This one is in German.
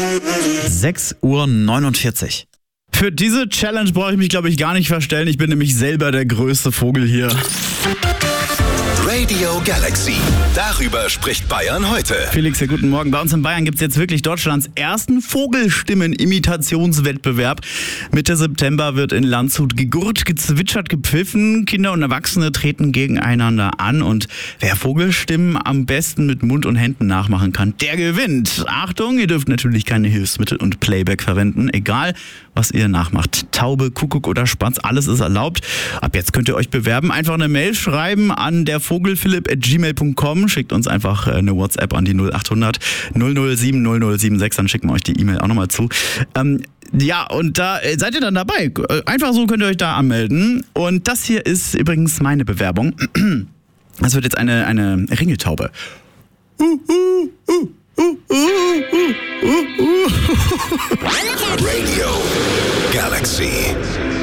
6:49 Uhr. Für diese Challenge brauche ich mich, glaube ich, gar nicht verstellen. Ich bin nämlich selber der größte Vogel hier. Radio Galaxy. Darüber spricht Bayern heute. Felix, ja, guten Morgen. Bei uns in Bayern gibt es jetzt wirklich Deutschlands ersten Vogelstimmen-Imitationswettbewerb. Mitte September wird in Landshut gegurrt, gezwitschert, gepfiffen. Kinder und Erwachsene treten gegeneinander an. Und wer Vogelstimmen am besten mit Mund und Händen nachmachen kann, der gewinnt. Achtung, ihr dürft natürlich keine Hilfsmittel und Playback verwenden. Egal, was ihr nachmacht. Taube, Kuckuck oder Spatz, alles ist erlaubt. Ab jetzt könnt ihr euch bewerben. Einfach eine Mail schreiben an dervogelphilipp@gmail.com. Schickt uns einfach eine WhatsApp an die 0800 007 0076. Dann schicken wir euch die E-Mail auch nochmal zu. Ja, und da seid ihr dann dabei. Einfach so könnt ihr euch da anmelden. Und das hier ist übrigens meine Bewerbung. Das wird jetzt eine Ringeltaube. Radio